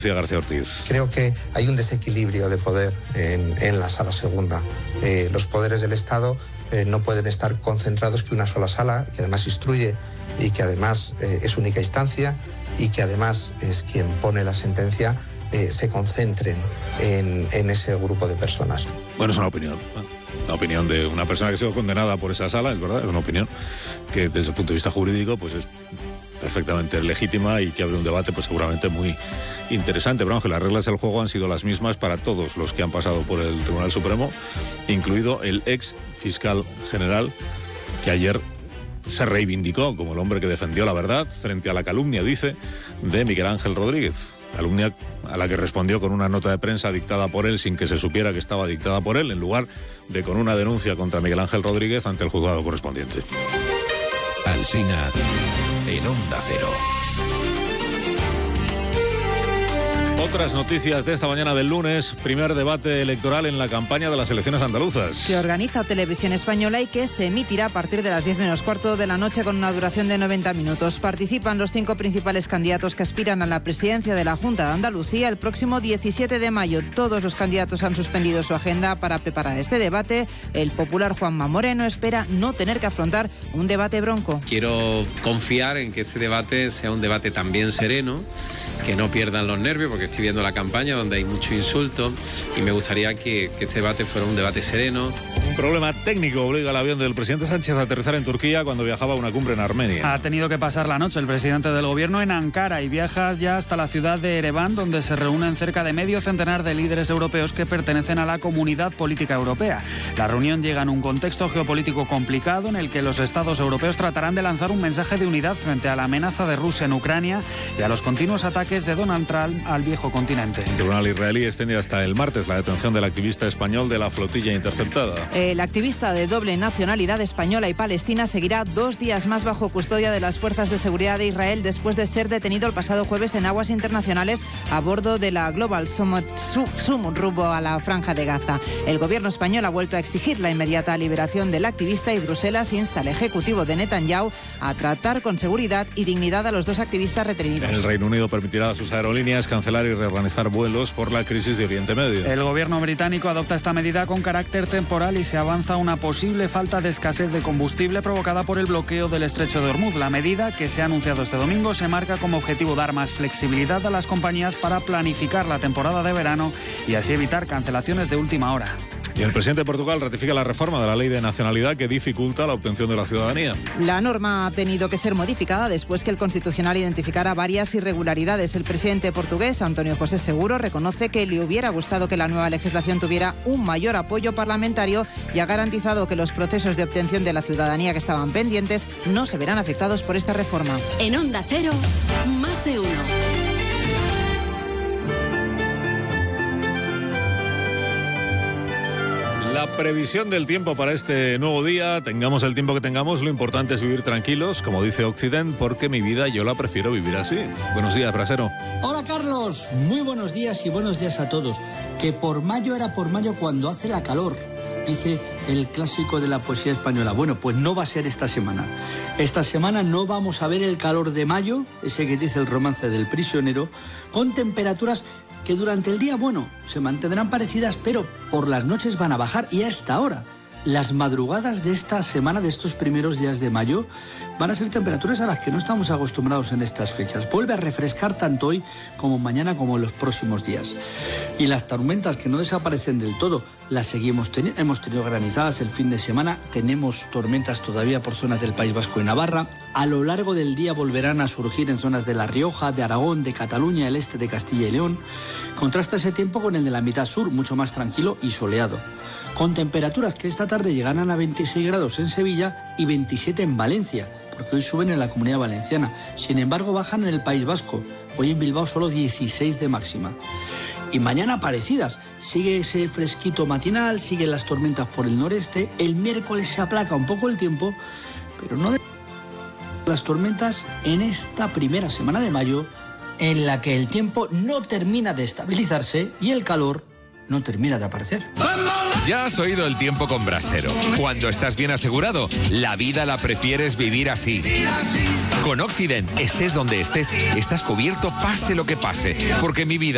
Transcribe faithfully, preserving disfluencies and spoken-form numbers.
García Ortiz. Creo que hay un desequilibrio de poder en, en la sala segunda. Eh, los poderes del Estado eh, no pueden estar concentrados que una sola sala, que además instruye y que además eh, es única instancia y que además es quien pone la sentencia, eh, se concentren en, en ese grupo de personas. Bueno, es una opinión. La opinión de una persona que ha sido condenada por esa sala, es verdad, es una opinión que desde el punto de vista jurídico pues es perfectamente legítima y que abre un debate pues seguramente muy interesante, pero vamos, que las reglas del juego han sido las mismas para todos los que han pasado por el Tribunal Supremo, incluido el ex fiscal general, que ayer se reivindicó como el hombre que defendió la verdad frente a la calumnia, dice, de Miguel Ángel Rodríguez. Calumnia a la que respondió con una nota de prensa dictada por él sin que se supiera que estaba dictada por él, en lugar de con una denuncia contra Miguel Ángel Rodríguez ante el juzgado correspondiente. Alsina en Onda Cero. Otras noticias de esta mañana del lunes: primer debate electoral en la campaña de las elecciones andaluzas. Que organiza Televisión Española y que se emitirá a partir de las diez menos cuarto de la noche con una duración de noventa minutos. Participan los cinco principales candidatos que aspiran a la presidencia de la Junta de Andalucía el próximo diecisiete de mayo. Todos los candidatos han suspendido su agenda para preparar este debate. El popular Juanma Moreno espera no tener que afrontar un debate bronco. Quiero confiar en que este debate sea un debate también sereno, que no pierdan los nervios, porque estoy viendo la campaña donde hay mucho insulto y me gustaría que, que este debate fuera un debate sereno. Un problema técnico obliga al avión del presidente Sánchez a aterrizar en Turquía cuando viajaba a una cumbre en Armenia. Ha tenido que pasar la noche el presidente del gobierno en Ankara y viaja ya hasta la ciudad de Ereván, donde se reúnen cerca de medio centenar de líderes europeos que pertenecen a la Comunidad Política Europea. La reunión llega en un contexto geopolítico complicado en el que los estados europeos tratarán de lanzar un mensaje de unidad frente a la amenaza de Rusia en Ucrania y a los continuos ataques de Donald Trump al viejo continente. El tribunal israelí extiende hasta el martes la detención del activista español de la flotilla interceptada. El activista de doble nacionalidad española y palestina seguirá dos días más bajo custodia de las fuerzas de seguridad de Israel después de ser detenido el pasado jueves en aguas internacionales a bordo de la Global Summit, Summit rumbo a la Franja de Gaza. El gobierno español ha vuelto a exigir la inmediata liberación del activista y Bruselas insta al ejecutivo de Netanyahu a tratar con seguridad y dignidad a los dos activistas retenidos. El Reino Unido permitirá a sus aerolíneas cancelar y reorganizar vuelos por la crisis de Oriente Medio. El gobierno británico adopta esta medida con carácter temporal y se avanza una posible falta de escasez de combustible provocada por el bloqueo del estrecho de Hormuz. La medida, que se ha anunciado este domingo, se marca como objetivo dar más flexibilidad a las compañías para planificar la temporada de verano y así evitar cancelaciones de última hora. Y el presidente de Portugal ratifica la reforma de la ley de nacionalidad que dificulta la obtención de la ciudadanía. La norma ha tenido que ser modificada después que el Constitucional identificara varias irregularidades. El presidente portugués, António José Seguro, reconoce que le hubiera gustado que la nueva legislación tuviera un mayor apoyo parlamentario y ha garantizado que los procesos de obtención de la ciudadanía que estaban pendientes no se verán afectados por esta reforma. En Onda Cero, más de uno. La previsión del tiempo para este nuevo día, tengamos el tiempo que tengamos, lo importante es vivir tranquilos, como dice Occident, porque mi vida yo la prefiero vivir así. Buenos días, Brasero. Hola, Carlos. Muy buenos días y buenos días a todos. Que por mayo era por mayo cuando hace la calor, dice el clásico de la poesía española. Bueno, pues no va a ser esta semana. Esta semana no vamos a ver el calor de mayo, ese que dice el romance del prisionero, con temperaturas que durante el día, bueno, se mantendrán parecidas, pero por las noches van a bajar y hasta ahora. Las madrugadas de esta semana, de estos primeros días de mayo, van a ser temperaturas a las que no estamos acostumbrados en estas fechas. Vuelve a refrescar tanto hoy como mañana como en los próximos días. Y las tormentas que no desaparecen del todo, las seguimos teniendo. Hemos tenido granizadas el fin de semana, tenemos tormentas todavía por zonas del País Vasco y Navarra. A lo largo del día volverán a surgir en zonas de La Rioja, de Aragón, de Cataluña, el este de Castilla y León. Contrasta ese tiempo con el de la mitad sur, mucho más tranquilo y soleado. Con temperaturas que esta tarde llegarán a veintiséis grados en Sevilla y veintisiete en Valencia, porque hoy suben en la Comunidad Valenciana. Sin embargo, bajan en el País Vasco. Hoy en Bilbao solo dieciséis de máxima. Y mañana parecidas. Sigue ese fresquito matinal, siguen las tormentas por el noreste. El miércoles se aplaca un poco el tiempo, pero no de las tormentas en esta primera semana de mayo, en la que el tiempo no termina de estabilizarse y el calor no termina de aparecer. Ya has oído el tiempo con Brasero. Cuando estás bien asegurado, la vida la prefieres vivir así. Con Occident, estés donde estés, estás cubierto pase lo que pase, porque mi vida